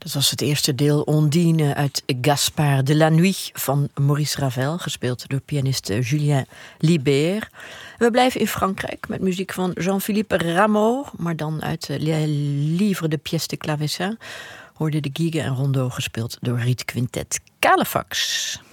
Dat was het eerste deel Ondine uit Gaspard de la Nuit van Maurice Ravel, gespeeld door pianist Julien Libert. We blijven in Frankrijk met muziek van Jean-Philippe Rameau, maar dan uit Les Livres de Pièces de Clavecin hoorde de gigue en rondo gespeeld door Riet Quintet. Calefax.